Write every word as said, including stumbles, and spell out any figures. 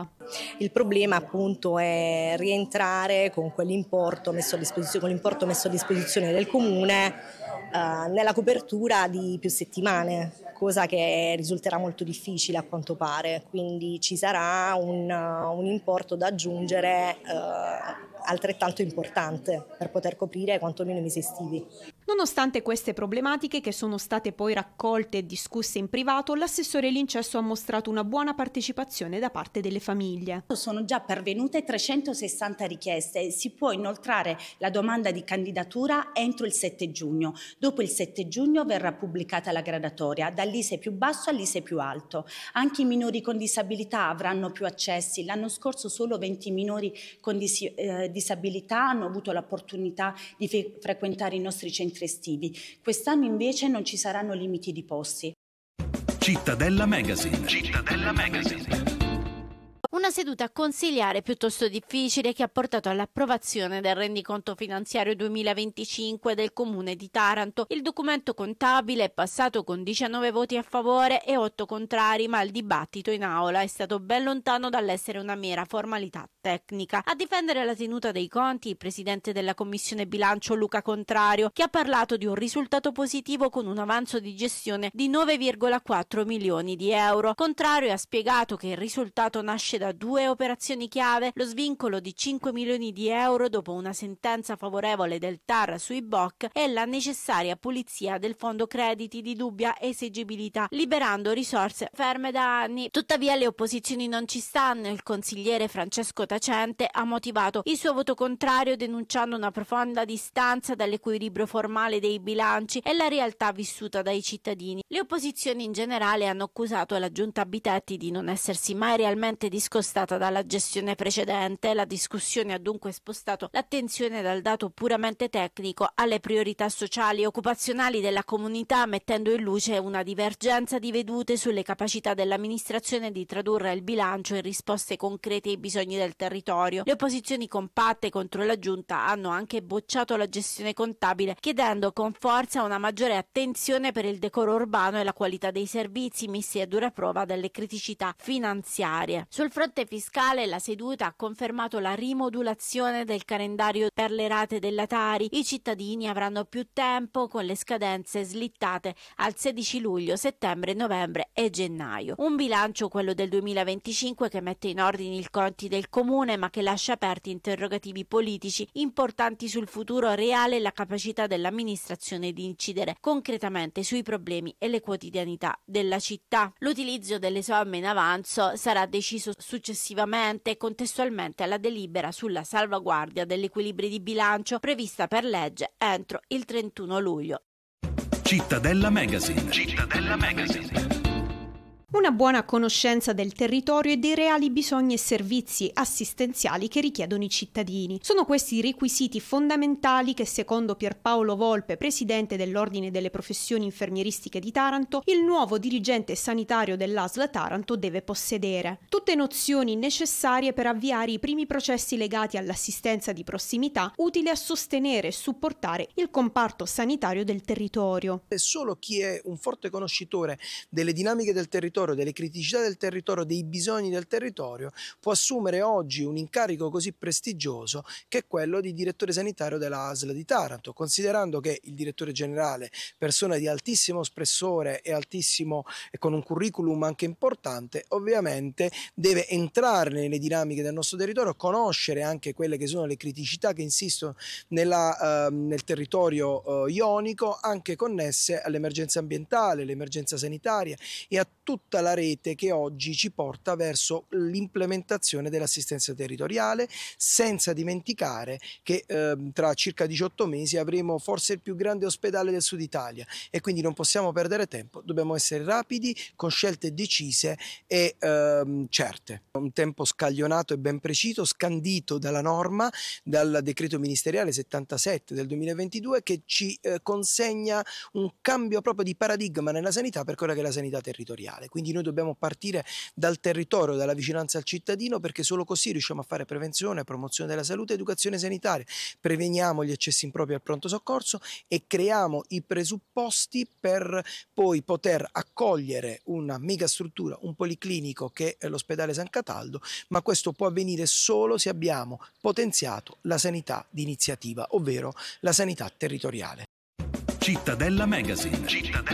azienda. Il problema appunto è rientrare con quell'importo messo a disposizione, con l'importo messo a disposizione del comune eh, nella copertura di più settimane, cosa che risulterà molto difficile a quanto pare, quindi ci sarà un, un importo da aggiungere eh, altrettanto importante per poter coprire quantomeno i mesi estivi. Nonostante queste problematiche, che sono state poi raccolte e discusse in privato, l'assessore Lincesso ha mostrato una buona partecipazione da parte delle famiglie. Sono già pervenute trecentosessanta richieste, si può inoltrare la domanda di candidatura entro il sette giugno. Dopo il sette giugno verrà pubblicata la gradatoria dall'I S E E più basso all'I S E E più alto. Anche i minori con disabilità avranno più accessi. L'anno scorso solo venti minori con dis- eh, disabilità hanno avuto l'opportunità di fe- frequentare i nostri centri estivi. Quest'anno invece non ci saranno limiti di posti. Cittadella Magazine. Cittadella Magazine. Una seduta consiliare piuttosto difficile che ha portato all'approvazione del rendiconto finanziario duemilaventicinque del Comune di Taranto. Il documento contabile è passato con diciannove voti a favore e otto contrari, ma il dibattito in aula è stato ben lontano dall'essere una mera formalità tecnica. A difendere la tenuta dei conti il presidente della Commissione Bilancio Luca Contrario, che ha parlato di un risultato positivo con un avanzo di gestione di nove virgola quattro milioni di euro. Contrario ha spiegato che il risultato nasce da due operazioni chiave: lo svincolo di cinque milioni di euro dopo una sentenza favorevole del T A R sui B O C e la necessaria pulizia del fondo crediti di dubbia esigibilità, liberando risorse ferme da anni. Tuttavia le opposizioni non ci stanno. Il consigliere Francesco Tacente ha motivato il suo voto contrario denunciando una profonda distanza dall'equilibrio formale dei bilanci e la realtà vissuta dai cittadini. Le opposizioni in generale hanno accusato la giunta Abitetti di non essersi mai realmente discostata dalla gestione precedente. La discussione ha dunque spostato l'attenzione dal dato puramente tecnico alle priorità sociali e occupazionali della comunità, mettendo in luce una divergenza di vedute sulle capacità dell'amministrazione di tradurre il bilancio in risposte concrete ai bisogni del territorio. Le opposizioni compatte contro la giunta hanno anche bocciato la gestione contabile, chiedendo con forza una maggiore attenzione per il decoro urbano e la qualità dei servizi messi a dura prova dalle criticità finanziarie. Sul fronte fiscale la seduta ha confermato la rimodulazione del calendario per le rate della Tari. I cittadini avranno più tempo con le scadenze slittate al sedici luglio, settembre, novembre e gennaio. Un bilancio, quello del duemilaventicinque, che mette in ordine i conti del comune ma che lascia aperti interrogativi politici importanti sul futuro reale e la capacità dell'amministrazione di incidere concretamente sui problemi e le quotidianità della città. L'utilizzo delle somme in avanzo sarà deciso successivamente e contestualmente alla delibera sulla salvaguardia degli equilibri di bilancio prevista per legge entro il trentuno luglio. Cittadella Magazine. Cittadella Magazine. Una buona conoscenza del territorio e dei reali bisogni e servizi assistenziali che richiedono i cittadini. Sono questi i requisiti fondamentali che, secondo Pierpaolo Volpe, presidente dell'Ordine delle Professioni Infermieristiche di Taranto, il nuovo dirigente sanitario dell'A S L Taranto deve possedere. Tutte nozioni necessarie per avviare i primi processi legati all'assistenza di prossimità, utile a sostenere e supportare il comparto sanitario del territorio. E solo chi è un forte conoscitore delle dinamiche del territorio, delle criticità del territorio, dei bisogni del territorio, può assumere oggi un incarico così prestigioso che è quello di direttore sanitario della A S L di Taranto, considerando che il direttore generale, persona di altissimo spessore e altissimo e con un curriculum anche importante, ovviamente deve entrare nelle dinamiche del nostro territorio, conoscere anche quelle che sono le criticità che insistono nella, eh, nel territorio eh, ionico, anche connesse all'emergenza ambientale, l'emergenza sanitaria e a tutta la rete che oggi ci porta verso l'implementazione dell'assistenza territoriale, senza dimenticare che eh, tra circa diciotto mesi avremo forse il più grande ospedale del Sud Italia e quindi non possiamo perdere tempo, dobbiamo essere rapidi, con scelte decise e ehm, certe. Un tempo scaglionato e ben preciso, scandito dalla norma, dal decreto ministeriale settantasette del duemilaventidue, che ci eh, consegna un cambio proprio di paradigma nella sanità per quella che è la sanità territoriale. quindi noi dobbiamo partire dal territorio, dalla vicinanza al cittadino, perché solo così riusciamo a fare prevenzione, promozione della salute e educazione sanitaria, preveniamo gli eccessi impropri al pronto soccorso e creiamo i presupposti per poi poter accogliere una megastruttura, un policlinico che è l'ospedale San Cataldo, ma questo può avvenire solo se abbiamo potenziato la sanità di iniziativa, ovvero la sanità territoriale. Cittadella Magazine. Cittadella